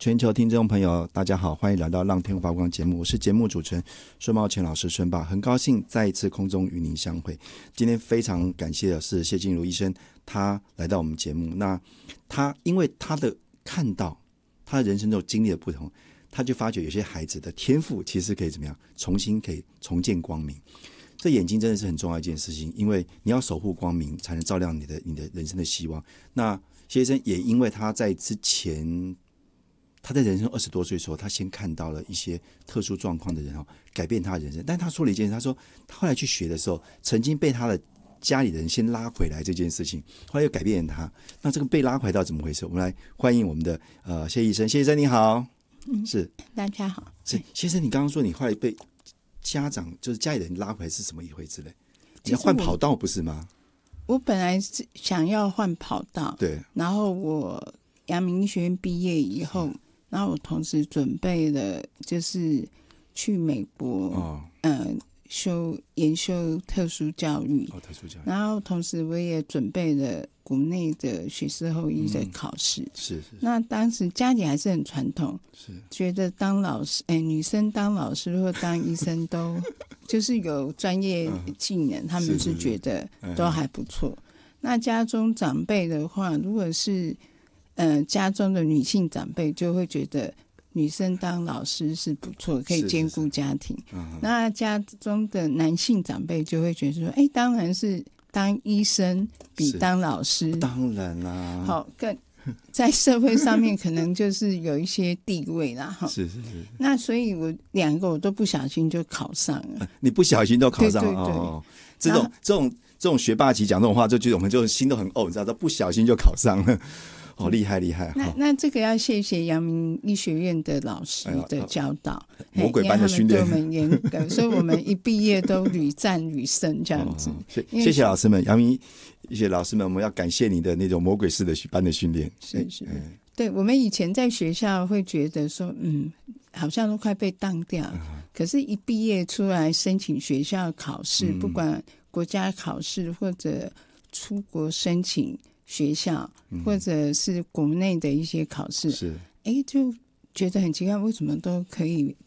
全球听众朋友大家好，欢迎来到让天发光节目，我是节目主持人孙茂全老师孙爸，很高兴再一次空中与您相会。今天非常感谢的是谢静茹医生，他来到我们节目，那他因为他的看到他的人生中经历的不同，他就发觉有些孩子的天赋其实可以怎么样重新可以重见光明。这眼睛真的是很重要一件事情，因为你要守护光明才能照亮你的人生的希望。那谢医生也因为他在之前他在人生20多岁的时候，他先看到了一些特殊状况的人改变他的人生。但他说了一件事，他说他后来去学的时候，曾经被他的家里人先拉回来这件事情，后来又改变了他。那这个被拉回来到怎么回事？我们来欢迎我们的谢医生。谢医生你好。是大家好。 是谢医生，你刚刚说你后来被家长就是家里人拉回来是什么一回事嘞？你要换跑道不是吗？ 我本来是想要换跑道， 对。 然后我阳明医学院毕业以后，然后我同时准备了就是去美国，研修特殊教育， 特殊教育。然后同时我也准备了国内的学士后医的考试。 是。 那当时家里还是很传统，是觉得当老师，女生当老师或当医生都就是有专业技能，他们是觉得都还不错。那家中长辈的话，如果是家中的女性长辈，就会觉得女生当老师是不错，可以兼顾家庭。那家中的男性长辈就会觉得说，当然是当医生比当老师， 当然啦， 好，更在社会上面可能就是有一些地位啦。 是。 那所以我两个我都不小心就考上了。 你不小心都考上了？对。这种学霸级讲这种话，就觉得我们就心都很你知道，不小心就考上了。厉害。 那这个要谢谢阳明医学院的老师的教导， 魔鬼般的训练， 他们对我们严格，所以我们一毕业都屡战屡胜这样子。 谢谢老师们，阳明医学老师们，我们要感谢你的那种魔鬼式的般的训练。 是。对，我们以前在学校会觉得说，好像都快被当掉，可是一毕业出来申请学校考试，不管国家考试或者出国申请学校，或者是国内的一些考试，就觉得很奇怪，为什么都可以